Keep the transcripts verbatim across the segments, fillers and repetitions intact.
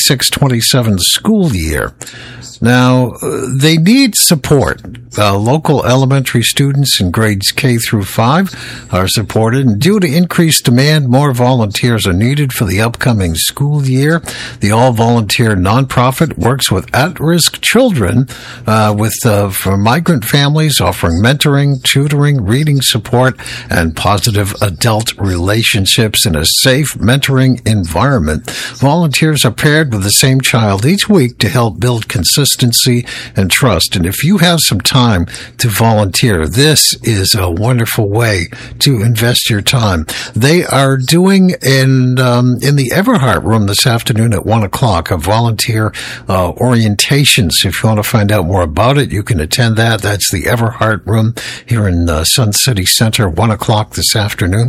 twenty-six twenty-seven school year. Now, uh, they need support. Uh, local elementary students in grades K through five are supported, and due to increased demand, more volunteers are needed for the upcoming school year. The all-volunteer nonprofit works with at-risk children uh, with uh, for migrant families, offering mentoring, tutoring, reading support, and positive adult relationships in a safe mentoring environment. Volunteers are paired with the same child each week to help build consistency and trust. And if you have some time to volunteer, this is a wonderful way to invest your time. They are doing in um, in the Everhart room this afternoon at one o'clock a volunteer uh, orientation. So if you want to find out more about it, you can attend that. That's the Everhart room here in uh, Sun City Center, one o'clock this afternoon.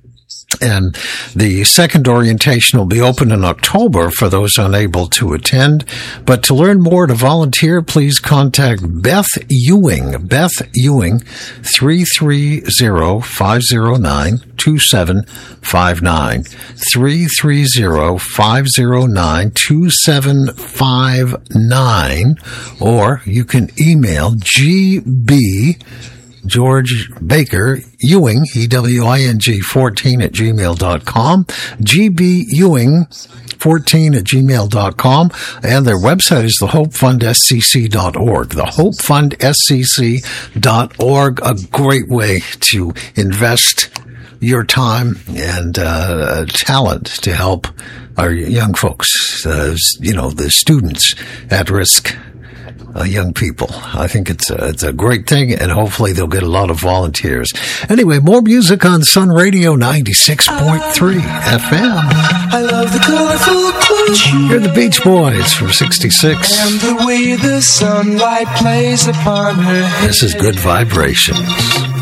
And the second orientation will be open in October for those unable to attend. But to learn more, to volunteer, please contact Beth Ewing. Beth Ewing, three three zero, five zero nine, two seven five nine. three three zero, five zero nine, two seven five nine. Or you can email G B George Baker Ewing, E W I N G fourteen at gmail dot com, G B Ewing fourteen at gmail dot com, and their website is the hope fund s c c dot org, the hope fund s c c dot org, a great way to invest your time and uh, talent to help our young folks, uh, you know, the students at risk. Uh, young people. I think it's a, it's a great thing, and hopefully they'll get a lot of volunteers. Anyway, more music on Sun Radio ninety-six point three F M. I love the colorful clothes. You're the Beach Boys from sixty-six. And the way the sunlight plays upon her head. This is Good Vibrations.